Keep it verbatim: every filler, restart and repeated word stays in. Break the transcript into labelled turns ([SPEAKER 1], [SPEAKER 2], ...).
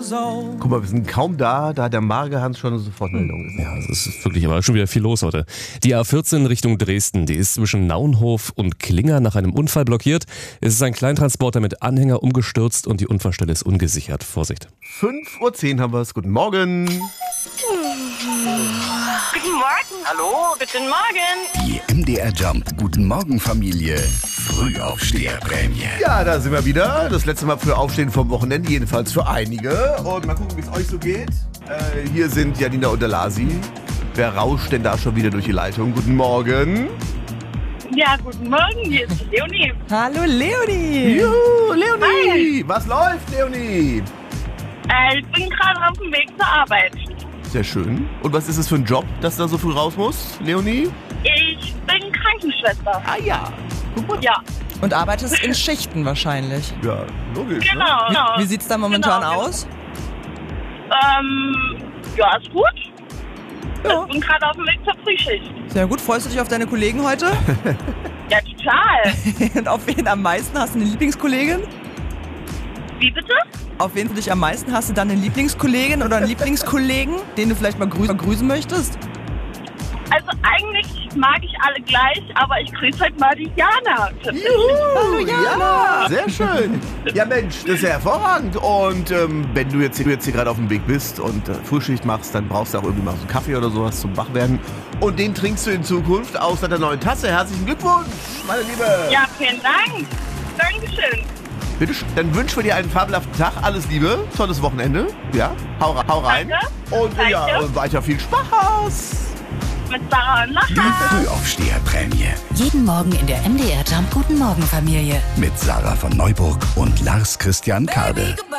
[SPEAKER 1] old.
[SPEAKER 2] Guck mal, wir sind kaum da, da hat der Marge-Hans schon eine Sofortmeldung.
[SPEAKER 3] Ja, es ist wirklich aber schon wieder viel los heute. Die A vierzehn Richtung Dresden, die ist zwischen Naunhof und Klinger nach einem Unfall blockiert. Es ist ein Kleintransporter mit Anhänger umgestürzt und die Unfallstelle ist ungesichert. Vorsicht.
[SPEAKER 2] fünf Uhr zehn haben wir es. Guten Morgen.
[SPEAKER 4] Guten Morgen. Hallo, guten Morgen.
[SPEAKER 5] Die M D R Jump Guten Morgen Familie Frühaufsteherprämie.
[SPEAKER 2] Ja, da sind wir wieder. Das letzte Mal für Aufstehen vom Wochenende, jedenfalls für einige. Und mal gucken, wie es euch so geht. Äh, hier sind Janina und der Lasi. Wer rauscht denn da schon wieder durch die Leitung? Guten Morgen.
[SPEAKER 4] Ja, guten Morgen, hier ist die Leonie.
[SPEAKER 1] Hallo Leonie.
[SPEAKER 2] Juhu, Leonie. Was läuft, Leonie?
[SPEAKER 4] Äh, ich bin gerade auf dem Weg zur Arbeit.
[SPEAKER 2] Sehr schön. Und was ist es für ein Job, dass da so früh raus muss, Leonie?
[SPEAKER 4] Ich bin Krankenschwester.
[SPEAKER 2] Ah ja. Guck mal.
[SPEAKER 4] Ja,
[SPEAKER 1] Und arbeitest in Schichten wahrscheinlich.
[SPEAKER 2] Ja, logisch. Ne?
[SPEAKER 4] genau. genau.
[SPEAKER 1] Wie sieht's da momentan
[SPEAKER 4] Genau.
[SPEAKER 1] aus?
[SPEAKER 4] Ähm, ja, ist gut.
[SPEAKER 1] Ja.
[SPEAKER 4] Ich bin gerade auf dem Weg zur Frühschicht.
[SPEAKER 1] Sehr gut. Freust du dich auf deine Kollegen heute?
[SPEAKER 4] Ja, total.
[SPEAKER 1] Und auf wen am meisten hast du eine Lieblingskollegin?
[SPEAKER 4] Wie bitte?
[SPEAKER 1] Auf wen du dich am meisten hast du dann eine Lieblingskollegin oder einen Lieblingskollegen, den du vielleicht mal grüßen, grüßen möchtest?
[SPEAKER 4] Also eigentlich mag ich alle gleich, aber ich grüße heute mal die Jana.
[SPEAKER 2] Juhu, ja, sehr schön. Ja Mensch, das ist ja hervorragend. Und ähm, wenn du jetzt, du jetzt hier gerade auf dem Weg bist und äh, Frühschicht machst, dann brauchst du auch irgendwie mal so einen Kaffee oder sowas zum Wachwerden. Und den trinkst du in Zukunft aus deiner neuen Tasse. Herzlichen Glückwunsch, meine Liebe.
[SPEAKER 4] Ja, vielen Dank. Dankeschön.
[SPEAKER 2] Bitte, schön. Dann wünschen wir dir einen fabelhaften Tag. Alles Liebe, tolles Wochenende. Ja, hau, hau rein.
[SPEAKER 4] Danke.
[SPEAKER 2] Und ja,
[SPEAKER 4] Danke.
[SPEAKER 2] und weiter viel Spaß.
[SPEAKER 4] Mit Sarah und
[SPEAKER 5] Die
[SPEAKER 4] Lacher.
[SPEAKER 5] Frühaufsteherprämie
[SPEAKER 6] Jeden Morgen in der M D R Jump Guten Morgen Familie.
[SPEAKER 5] mit Sarah von Neuburg und Lars Christian Karde.